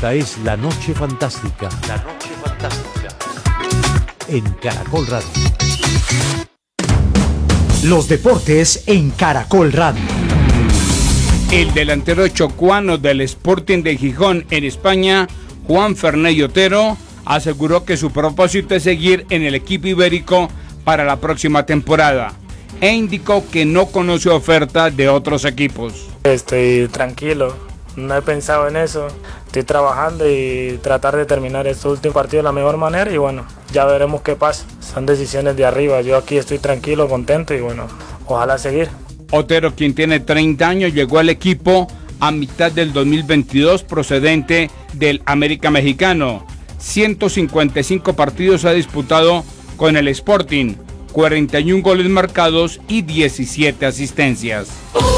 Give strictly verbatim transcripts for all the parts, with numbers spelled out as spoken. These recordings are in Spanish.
Esta es La Noche Fantástica. La Noche Fantástica. En Caracol Radio. Los deportes en Caracol Radio. El delantero chocuano del Sporting de Gijón en España, Juan Ferney Otero, aseguró que su propósito es seguir en el equipo ibérico para la próxima temporada e indicó que no conoce ofertas de otros equipos. Estoy tranquilo, no he pensado en eso, estoy trabajando y tratar de terminar estos últimos partidos de la mejor manera y bueno, ya veremos qué pasa, son decisiones de arriba, yo aquí estoy tranquilo, contento y bueno, ojalá seguir. Otero, quien tiene treinta años, llegó al equipo a mitad del dos mil veintidós procedente del América Mexicano. ciento cincuenta y cinco partidos ha disputado con el Sporting, cuarenta y un goles marcados y diecisiete asistencias.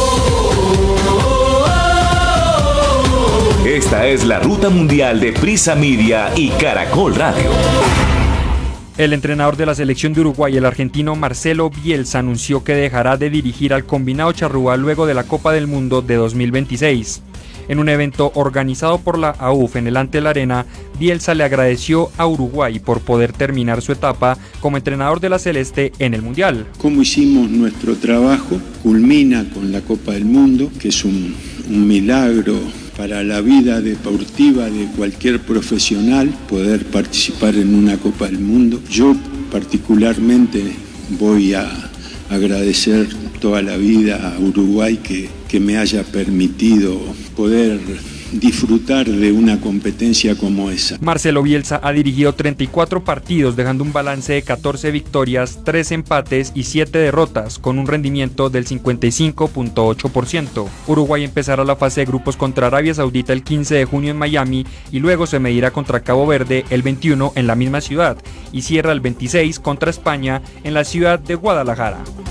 Esta es la ruta mundial de Prisa Media y Caracol Radio. El entrenador de la selección de Uruguay, el argentino Marcelo Bielsa, anunció que dejará de dirigir al combinado charrúa luego de la Copa del Mundo de dos mil veintiséis. En un evento organizado por la A U F en el Antel Arena, Bielsa le agradeció a Uruguay por poder terminar su etapa como entrenador de la Celeste en el Mundial. Cómo hicimos nuestro trabajo culmina con la Copa del Mundo, que es un, un milagro para la vida deportiva de cualquier profesional poder participar en una Copa del Mundo. Yo particularmente voy a agradecer toda la vida a Uruguay que, que me haya permitido poder disfrutar de una competencia como esa. Marcelo Bielsa ha dirigido treinta y cuatro partidos, dejando un balance de catorce victorias, tres empates y siete derrotas, con un rendimiento del cincuenta y cinco punto ocho por ciento. Uruguay empezará la fase de grupos contra Arabia Saudita el quince de junio en Miami y luego se medirá contra Cabo Verde el veintiuno en la misma ciudad y cierra el veintiséis contra España en la ciudad de Guadalajara.